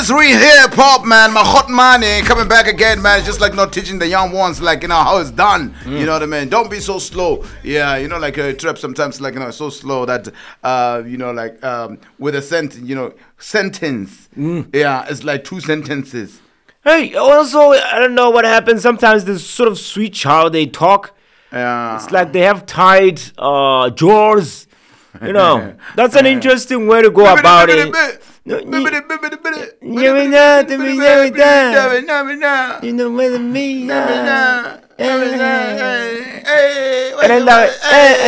is real hip hop, man. My hot money coming back again, man. It's just like not teaching the young ones, like, how it's done. You know what I mean? Don't be so slow. Yeah, like trap sometimes, like, so slow that, with a sentence. Yeah, it's like two sentences. Hey, also, I don't know what happens. Sometimes this sort of switch how they talk. Yeah. It's like they have tied jaws. That's an interesting way to go about it. You know what I mean?